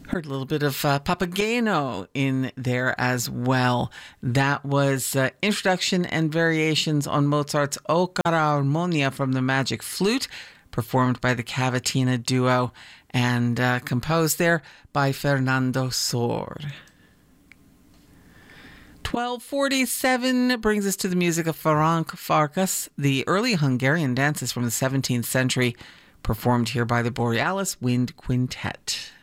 Heard a little bit of Papageno in there as well. That was introduction and variations on Mozart's O Cara Armonia from the Magic Flute, performed by the Cavatina Duo and composed there by Fernando Sor. 1247 brings us to the music of Ferenc Farkas, the early Hungarian dances from the 17th century, performed here by the Borealis Wind Quintet.